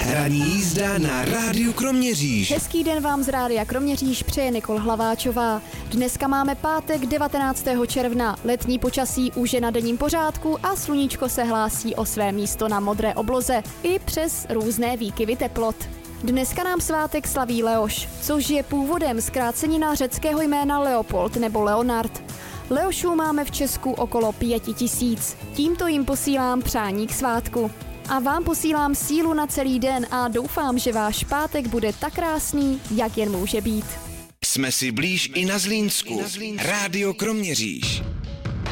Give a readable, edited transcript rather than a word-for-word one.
Ranní jízda na Rádiu Kroměříž. Hezký den vám z Rádia Kroměříž přeje Nikol Hlaváčová. Dneska máme pátek 19. června. Letní počasí už je na denním pořádku a sluníčko se hlásí o své místo na modré obloze i přes různé výkyvy teplot. Dneska nám svátek slaví Leoš, což je původem zkrácenina řeckého jména Leopold nebo Leonard. Leošů máme v Česku okolo 5000. Tímto jim posílám přání k svátku. A vám posílám sílu na celý den a doufám, že váš pátek bude tak krásný, jak jen může být. Jsme si blíž i na Zlínsku. Rádio Kroměříž.